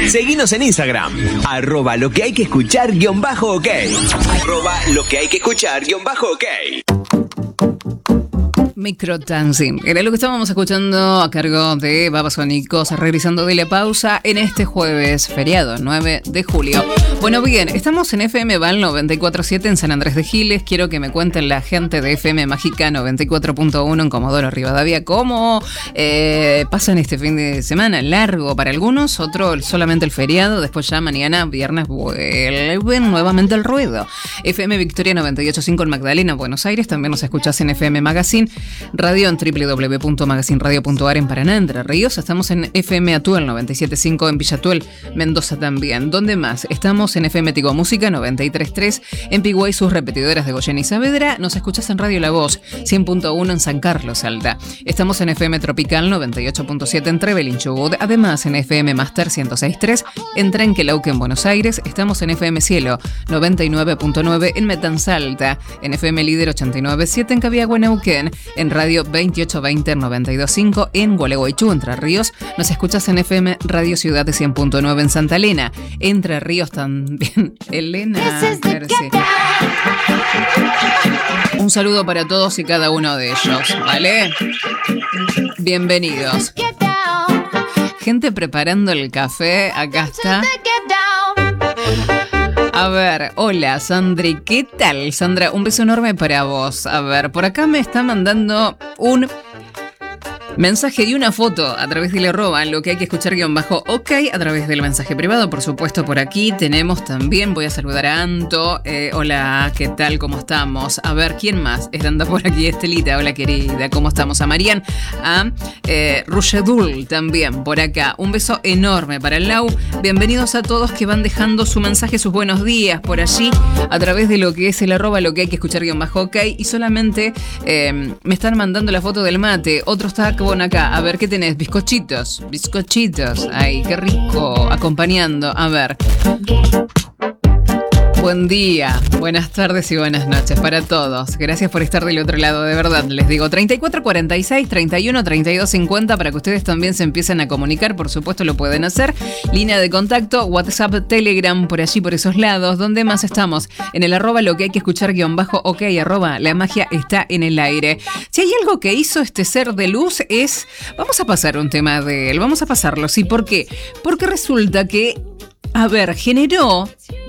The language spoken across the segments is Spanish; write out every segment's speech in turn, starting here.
Seguinos en Instagram, @lo que hay que escuchar _ok. @lo que hay que escuchar _ok. Microdancing. Era lo que estábamos escuchando a cargo de Babasónicos, regresando de la pausa en este jueves feriado, 9 de julio. Bueno, bien, estamos en FM Val 94.7 en San Andrés de Giles. Quiero que me cuenten la gente de FM Mágica 94.1 en Comodoro Rivadavia cómo pasan este fin de semana largo para algunos, otro solamente el feriado, después ya mañana, viernes, vuelven nuevamente al ruedo. FM Victoria 98.5 en Magdalena, Buenos Aires. También nos escuchás en FM Magazine Radio en www.magazineradio.ar en Paraná, Entre Ríos. Estamos en FM Atuel 97.5 en Villatuel, Mendoza también. ¿Dónde más? Estamos en FM Tigo Música 93.3 en Pigüey, sus repetidores de Goyena y Saavedra. Nos escuchás en Radio La Voz 100.1 en San Carlos, Salta. Estamos en FM Tropical 98.7 en Trevelin, Chubut. Además en FM Master 106.3 en Trenquelauquen, Buenos Aires. Estamos en FM Cielo 99.9 en Metán, Salta. En FM Líder 89.7 en Cabiagüe, Neuquén. En Radio 2820 92.5 en Gualeguaychú, Entre Ríos. Nos escuchas en FM Radio Ciudad de 100.9 en Santa Elena, Entre Ríos también. Elena, un saludo para todos y cada uno de ellos, ¿vale? Bienvenidos. Gente preparando el café, acá está. A ver, hola Sandri, ¿qué tal? Sandra, un beso enorme para vos. A ver, por acá me está mandando un mensaje y una foto a través de lo que hay que escuchar _ok, a través del mensaje privado, por supuesto. Por aquí tenemos también, voy a saludar a Anto. Hola, ¿qué tal? ¿Cómo estamos? A ver, ¿quién más anda por aquí? Estelita, hola querida, ¿cómo estamos? A Marian, a Rushedul también por acá. Un beso enorme para el Lau. Bienvenidos a todos que van dejando su mensaje, sus buenos días por allí, a través de lo que es el @ lo que hay que escuchar _ok. Y solamente me están mandando la foto del mate. Otro está con acá. A ver, ¿qué tenés? Bizcochitos. Ay, qué rico. Acompañando. A ver. Buen día, buenas tardes y buenas noches para todos. Gracias por estar del otro lado, de verdad. Les digo 3446 31 32 50 para que ustedes también se empiecen a comunicar. Por supuesto lo pueden hacer. Línea de contacto, WhatsApp, Telegram, por allí, por esos lados. ¿Dónde más estamos? En el @ lo que hay que escuchar _ok, la magia está en el aire. Si hay algo que hizo este ser de luz es... Vamos a pasar un tema de él, vamos a pasarlo. ¿Sí? ¿Por qué? Porque resulta que... A ver, generó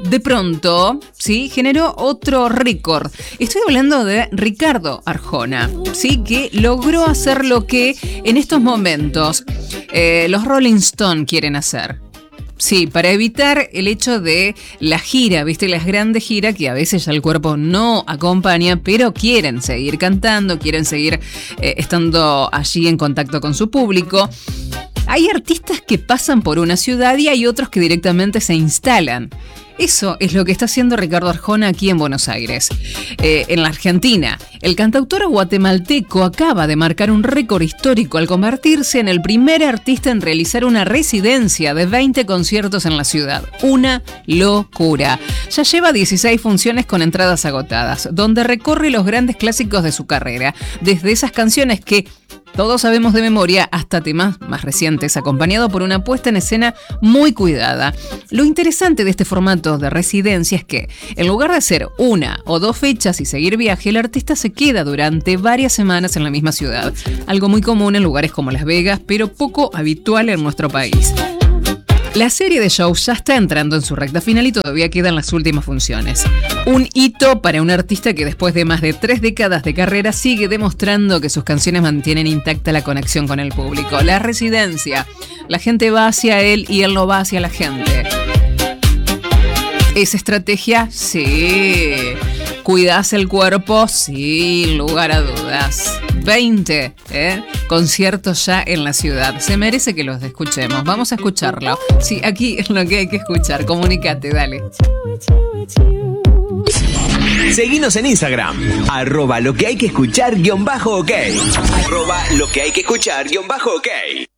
otro récord. Estoy hablando de Ricardo Arjona, ¿sí? Que logró hacer lo que en estos momentos los Rolling Stones quieren hacer. Sí, para evitar el hecho de la gira, ¿viste? Las grandes giras que a veces ya el cuerpo no acompaña, pero quieren seguir cantando, quieren seguir estando allí en contacto con su público. Hay artistas que pasan por una ciudad y hay otros que directamente se instalan. Eso es lo que está haciendo Ricardo Arjona aquí en Buenos Aires, en la Argentina. El cantautor guatemalteco acaba de marcar un récord histórico al convertirse en el primer artista en realizar una residencia de 20 conciertos en la ciudad. Una locura. Ya lleva 16 funciones con entradas agotadas, donde recorre los grandes clásicos de su carrera, desde esas canciones que todos sabemos de memoria hasta temas más recientes, acompañado por una puesta en escena muy cuidada. Lo interesante de este formato de residencia es que, en lugar de hacer 1 o 2 fechas y seguir viaje, el artista se queda durante varias semanas en la misma ciudad. Algo muy común en lugares como Las Vegas, pero poco habitual en nuestro país. La serie de shows ya está entrando en su recta final y todavía quedan las últimas funciones. Un hito para un artista que después de más de 3 décadas de carrera sigue demostrando que sus canciones mantienen intacta la conexión con el público. La residencia. La gente va hacia él y él no va hacia la gente. ¿Esa estrategia? Sí. ¿Cuidas el cuerpo? Sin lugar a dudas. 20 conciertos ya en la ciudad. Se merece que los escuchemos. Vamos a escucharlo. Sí, aquí es lo que hay que escuchar. Comunícate, dale. Seguinos en Instagram, @lo que hay que escuchar _ok. @lo que hay que escuchar _ok.